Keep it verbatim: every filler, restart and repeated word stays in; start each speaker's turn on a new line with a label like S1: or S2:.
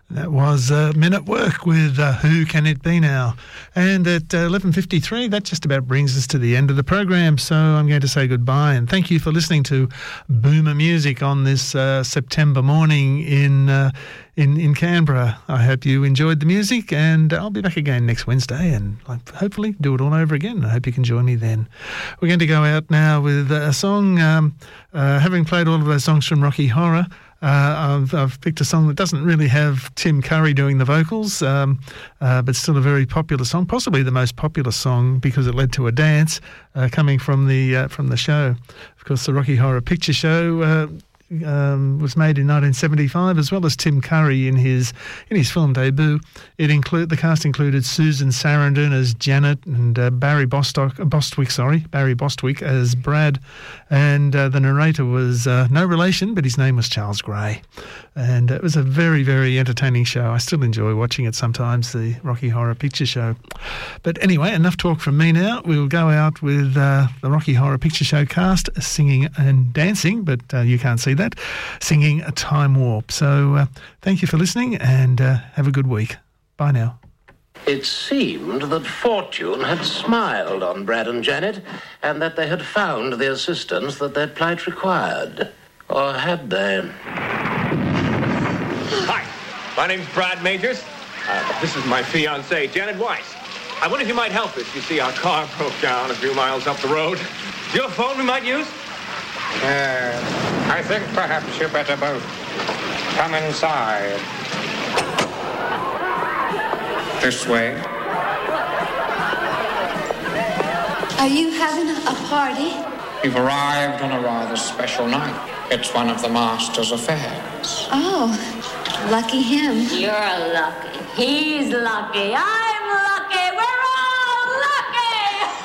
S1: That was uh, Men at Work with uh, Who Can It Be Now? And at uh, eleven fifty-three, that just about brings us to the end of the program. So I'm going to say goodbye and thank you for listening to Boomer Music on this uh, September morning in, uh, in in Canberra. I hope you enjoyed the music, and I'll be back again next Wednesday and like, hopefully do it all over again. I hope you can join me then. We're going to go out now with a song, um, uh, having played all of those songs from Rocky Horror. Uh, I've, I've picked a song that doesn't really have Tim Curry doing the vocals, um, uh, but still a very popular song, possibly the most popular song because it led to a dance uh, coming from the uh, from the show. Of course, the Rocky Horror Picture Show uh, um, was made in nineteen seventy-five, as well as Tim Curry in his in his film debut. It include the cast included Susan Sarandon as Janet and uh, Barry Bostock, uh, Bostwick, sorry, Barry Bostwick as Brad, and uh, the narrator was uh, no relation, but his name was Charles Gray. And it was a very, very entertaining show. I still enjoy watching it sometimes, the Rocky Horror Picture Show. But anyway, enough talk from me now. We'll go out with uh, the Rocky Horror Picture Show cast singing and dancing, but uh, you can't see that, singing a Time Warp. So uh, thank you for listening, and uh, have a good week. Bye now.
S2: It seemed that fortune had smiled on Brad and Janet, and that they had found the assistance that their plight required. Or had they?
S3: Hi, my name's Brad Majors. Uh, this is my fiancée, Janet Weiss. I wonder if you might help us. You see, our car broke down a few miles up the road. Is your phone we might use?
S4: Uh, I think perhaps you better both come inside. This way.
S5: Are you having a party?
S4: We've arrived on a rather special night. It's one of the master's affairs.
S5: Oh, lucky him.
S6: You're lucky. He's lucky. I'm lucky.